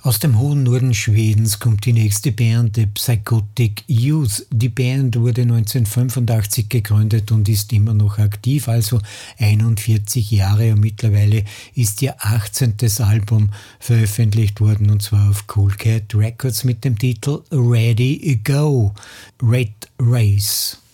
Aus dem hohen Norden Schwedens kommt die nächste Band, The Psychotic Youth. Die Band wurde 1985 gegründet und ist immer noch aktiv, also 41 Jahre, und mittlerweile ist ihr 18. Album veröffentlicht worden, und zwar auf Cool Cat Records mit dem Titel Ready Go, Red Race.